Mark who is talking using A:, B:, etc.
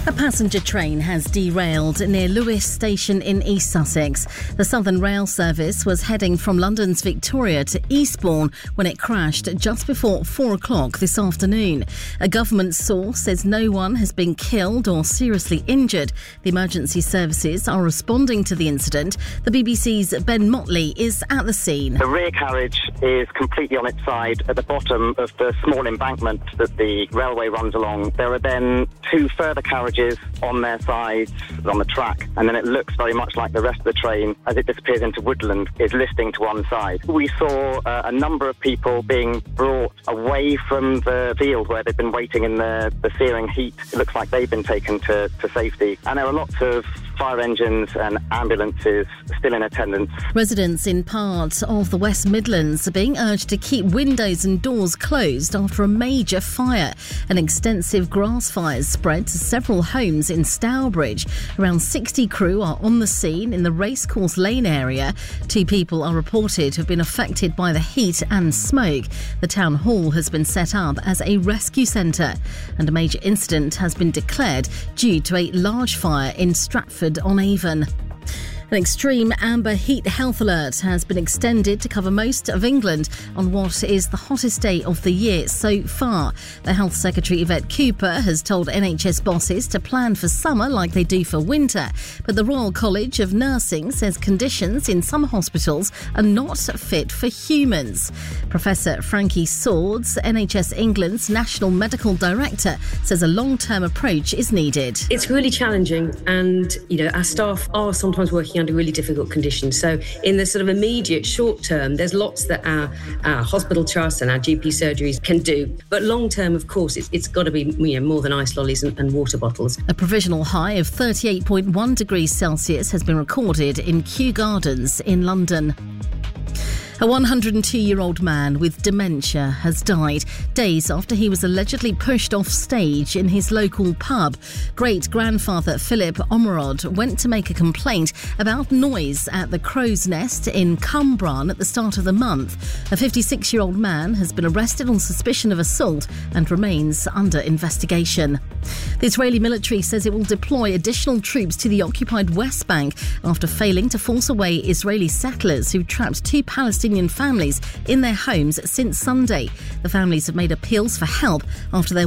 A: A passenger train has derailed near Lewes Station in East Sussex. The Southern Rail service was heading from London's Victoria to Eastbourne when it crashed just before 4 o'clock this afternoon. A government source says no one has been killed or seriously injured. The emergency services are responding to the incident. The BBC's Ben Motley is at the scene.
B: The rear carriage is completely on its side at the bottom of the small embankment that the railway runs along. There are then two further carriages on their sides on the track, and then it looks very much like the rest of the train as it disappears into woodland is listing to one side. We saw a number of people being brought away from the field where they've been waiting in the searing heat. It looks like they've been taken to safety, and there are lots of fire engines and ambulances still in attendance.
A: Residents in parts of the West Midlands are being urged to keep windows and doors closed after a major fire. An extensive grass fire spread to several homes in Stourbridge. Around 60 crew are on the scene in the Racecourse Lane area. 2 people are reported to have been affected by the heat and smoke. The town hall has been set up as a rescue centre, and a major incident has been declared due to a large fire in Stratford-on-Avon. An extreme amber heat health alert has been extended to cover most of England on what is the hottest day of the year so far. The Health Secretary Yvette Cooper has told NHS bosses to plan for summer like they do for winter. But the Royal College of Nursing says conditions in some hospitals are not fit for humans. Professor Frankie Swords, NHS England's National Medical Director, says a long-term approach is needed.
C: It's really challenging, and our staff are sometimes working under really difficult conditions. So in the sort of immediate short term, there's lots that our hospital trusts and our GP surgeries can do. But long term, of course, it's got to be more than ice lollies and water bottles.
A: A provisional high of 38.1 degrees Celsius has been recorded in Kew Gardens in London. A 102-year-old man with dementia has died days after he was allegedly pushed off stage in his local pub. Great-grandfather Philip Omerod went to make a complaint about noise at the Crow's Nest in Cumbrawn at the start of the month. A 56-year-old man has been arrested on suspicion of assault and remains under investigation. The Israeli military says it will deploy additional troops to the occupied West Bank after failing to force away Israeli settlers who trapped 2 Palestinian families in their homes since Sunday. The families have made appeals for help after their